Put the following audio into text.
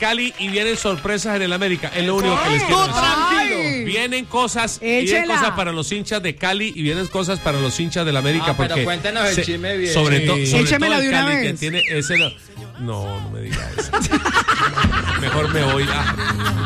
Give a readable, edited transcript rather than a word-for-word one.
Cali y vienen sorpresas en el América. Es lo único que les quiero decir. Tranquilo. Vienen cosas Échela. para los hinchas de Cali y vienen cosas para los hinchas del América. Pero porque cuéntenos el chisme bien. Sobre Sí. todo Échamela el de una Cali que vez. tiene ese. No me diga eso. Mejor me voy.